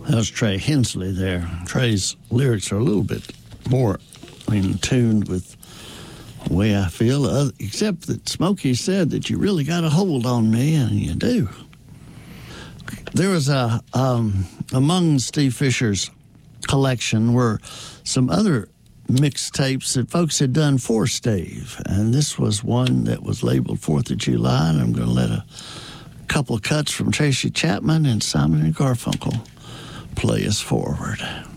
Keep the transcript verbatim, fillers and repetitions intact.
That was Trey Hensley there. Trey's lyrics are a little bit more in tune with the way I feel, uh, except that Smokey said that you really got a hold on me, and you do. There was a, um, among Steve Fisher's collection were some other mixtapes that folks had done for Steve, and this was one that was labeled Fourth of July, and I'm going to let a couple of cuts from Tracy Chapman and Simon and Garfunkel play us forward.